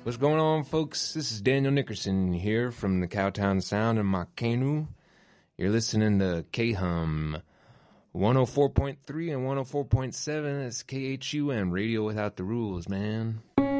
What's going on, folks? This is Daniel Nickerson here from the Cowtown Sound in my canoe. You're listening to K-Hum 104.3 and 104.7. It's KHUM, Radio Without the Rules, man.